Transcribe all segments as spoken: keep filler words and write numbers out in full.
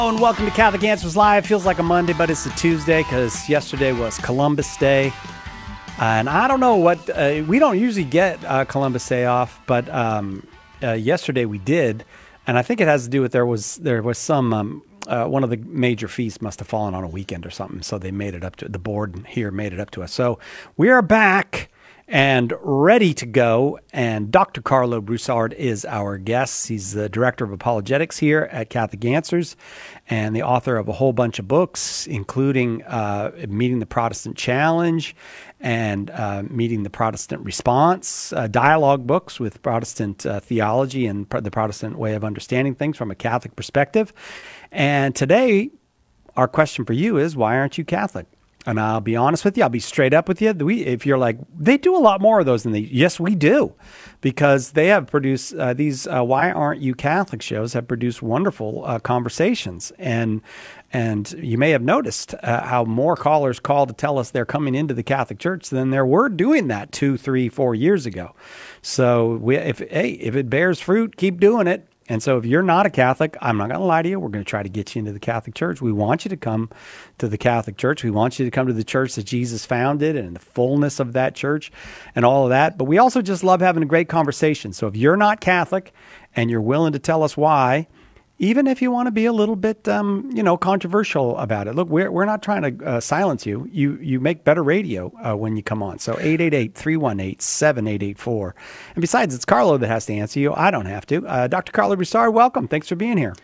And welcome to Catholic Answers Live. Feels like a Monday, but it's a Tuesday because yesterday was Columbus Day. And I don't know what, uh, we don't usually get uh, Columbus Day off, but um, uh, yesterday we did. And I think it has to do with there was there was some, um, uh, one of the major feasts must have fallen on a weekend or something. So they made it up to, the board here made it up to us. So we are back and ready to go. And Doctor Carlo Broussard is our guest. He's the director of apologetics here at Catholic Answers and the author of a whole bunch of books, including uh, Meeting the Protestant Challenge and uh, Meeting the Protestant Response, uh, dialogue books with Protestant uh, theology and pr- the Protestant way of understanding things from a Catholic perspective. And today, our question for you is, why aren't you Catholic? And I'll be honest with you. I'll be straight up with you. We, if you're like, they do a lot more of those than they, yes, we do, because they have produced uh, these uh, Why Aren't You Catholic shows have produced wonderful uh, conversations. And and you may have noticed uh, how more callers call to tell us they're coming into the Catholic Church than there were doing that two, three, four years ago. So we, if hey, if it bears fruit, keep doing it. And so if you're not a Catholic, I'm not going to lie to you. We're going to try to get you into the Catholic Church. We want you to come to the Catholic Church. We want you to come to the church that Jesus founded and the fullness of that church and all of that. But we also just love having a great conversation. So if you're not Catholic and you're willing to tell us why, even if you want to be a little bit, um, you know, controversial about it. Look, we're we're not trying to uh, silence you. You you make better radio uh, when you come on. So eight eight eight, three one eight, seven eight eight four. And besides, it's Carlo that has to answer you. I don't have to. Uh, Doctor Carlo Broussard, welcome. Thanks for being here.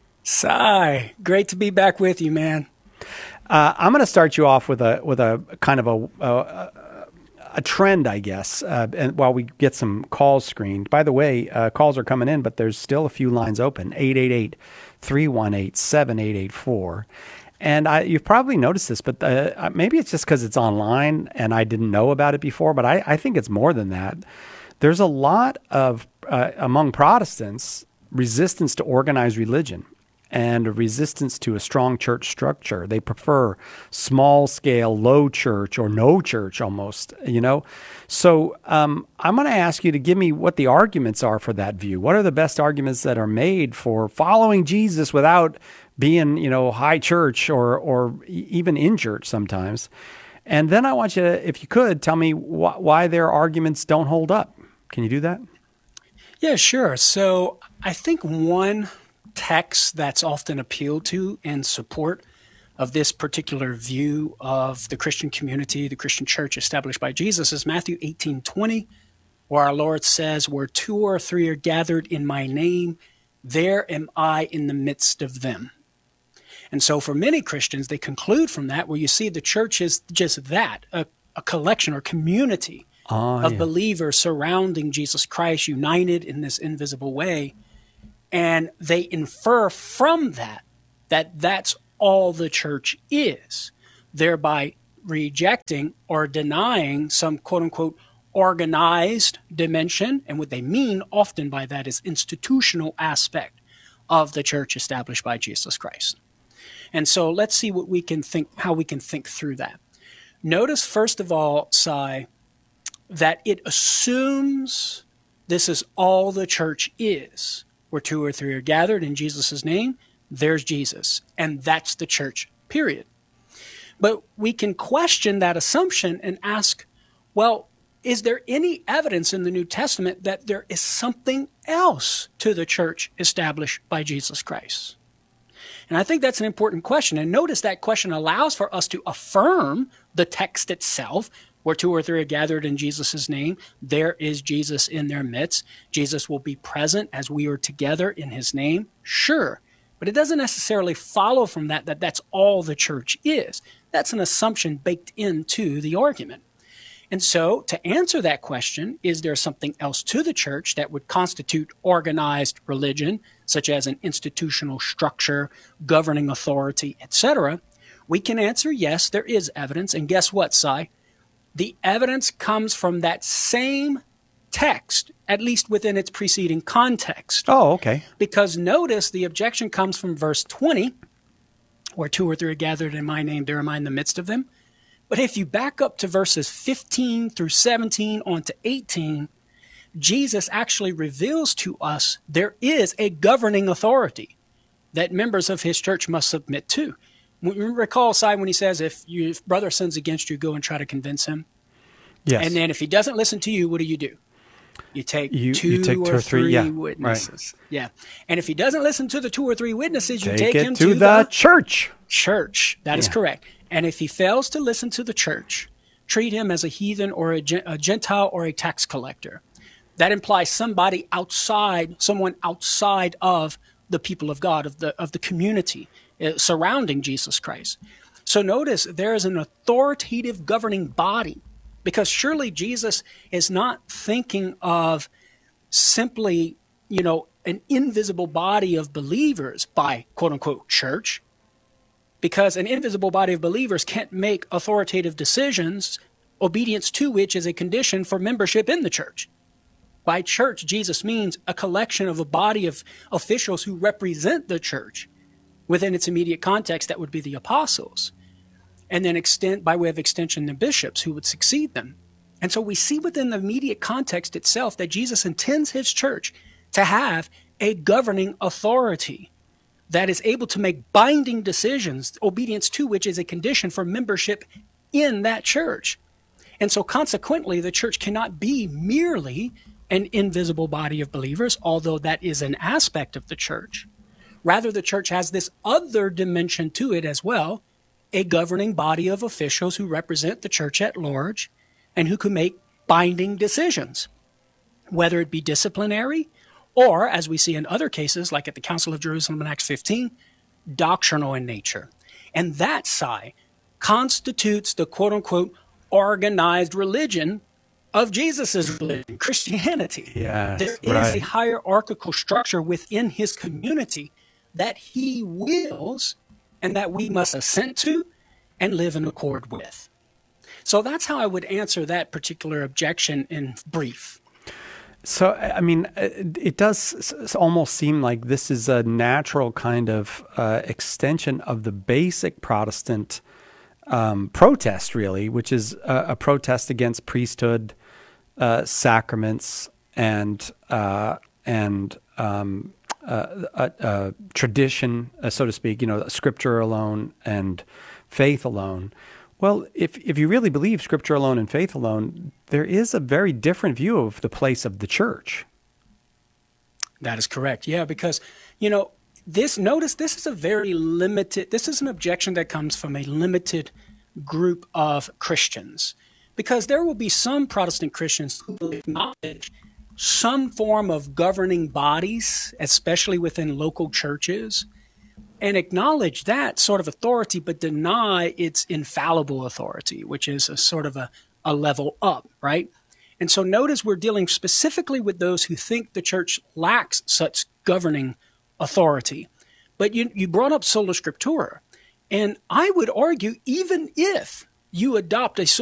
Cy, great to be back with you, man. Uh, I'm going to start you off with a with a kind of a a, a trend, I guess, uh, and while we get some calls screened. By the way, uh, calls are coming in, but there's still a few lines open, eight eight eight, three one eight, seven eight eight four. And I, you've probably noticed this, but uh, maybe it's just because it's online and I didn't know about it before, but I, I think it's more than that. There's a lot of, uh, among Protestants, resistance to organized religion and a resistance to a strong church structure. They prefer small scale, low church or no church almost, you know? So um, I'm going to ask you to give me what the arguments are for that view. What are the best arguments that are made for following Jesus without being, you know, high church or, or even in church sometimes? And then I want you to, if you could, tell me wh- why their arguments don't hold up. Can you do that? Yeah, sure. So I think one text that's often appealed to in support of this particular view of the Christian community, the Christian church established by Jesus, is Matthew eighteen twenty, where our Lord says, "Where two or three are gathered in my name, there am I in the midst of them." And so for many Christians, they conclude from that, where you see the church is just that, a, a collection or community oh, of yeah. believers surrounding Jesus Christ, united in this invisible way. And they infer from that that that's all the church is, thereby rejecting or denying some quote-unquote organized dimension. And what they mean often by that is institutional aspect of the church established by Jesus Christ. And so let's see what we can think, how we can think through that. Notice, first of all, Cy, that it assumes this is all the church is. Where two or three are gathered in Jesus' name, there's Jesus. And that's the church, period. But we can question that assumption and ask, well, is there any evidence in the New Testament that there is something else to the church established by Jesus Christ? And I think that's an important question. And notice that question allows for us to affirm the text itself. Where two or three are gathered in Jesus' name, there is Jesus in their midst. Jesus will be present as we are together in his name. Sure. But it doesn't necessarily follow from that that that's all the church is. That's an assumption baked into the argument. And so to answer that question, is there something else to the church that would constitute organized religion, such as an institutional structure, governing authority, et cetera? We can answer yes, there is evidence. And guess what, Cy? The evidence comes from that same text, at least within its preceding context. Oh, okay. Because notice the objection comes from verse twenty, where two or three are gathered in my name, there am I in the midst of them. But if you back up to verses fifteen through seventeen on to eighteen, Jesus actually reveals to us there is a governing authority. that members of his church must submit to. Recall, Si, when he says, if your brother sins against you, go and try to convince him. Yes. And then if he doesn't listen to you, what do you do? You take You- two, you take two or or three, three yeah, witnesses. Yeah. And if he doesn't listen to the two or three witnesses, you Take take, it him to, to, the, the church. church. That is Yeah. correct. And if he fails to listen to the church, treat him as a heathen or a, gen- a Gentile or a tax collector. That implies somebody outside, someone outside of the people of God, of the of the community uh, surrounding Jesus Christ. So notice there is an authoritative governing body, because surely Jesus is not thinking of simply, you know, an invisible body of believers by quote unquote church, because an invisible body of believers can't make authoritative decisions, obedience to which is a condition for membership in the church. By church, Jesus means a collection of a body of officials who represent the church within its immediate context. That would be the apostles. And then extend, by way of extension, the bishops who would succeed them. And so we see within the immediate context itself that Jesus intends his church to have a governing authority that is able to make binding decisions, obedience to which is a condition for membership in that church. And so consequently, the church cannot be merely an invisible body of believers, although that is an aspect of the church. Rather, the church has this other dimension to it as well, a governing body of officials who represent the church at large and who can make binding decisions, whether it be disciplinary or, as we see in other cases, like at the Council of Jerusalem in Acts fifteen, doctrinal in nature. And that, Si, constitutes the quote-unquote organized religion of Jesus' religion, Christianity. Yes, there is right. a hierarchical structure within his community that he wills and that we must assent to and live in accord with. So that's how I would answer that particular objection in brief. So, I mean, it it does s- s- almost seem like this is a natural kind of uh, extension of the basic Protestant um, protest, really, which is a, a protest against priesthood, uh, sacraments, and uh, and um, uh, uh, uh, tradition, uh, so to speak. You know, Scripture alone and faith alone. Well, if if you really believe Scripture alone and faith alone, there is a very different view of the place of the church. That is correct. Yeah, because, you know, this, notice this is a very limited, this is an objection that comes from a limited group of Christians. Because there will be some Protestant Christians who will acknowledge some form of governing bodies, especially within local churches, and acknowledge that sort of authority, but deny its infallible authority, which is a sort of a, a level up, right? And so notice we're dealing specifically with those who think the church lacks such governing authority. But you, you brought up sola scriptura, and I would argue even if you adopt a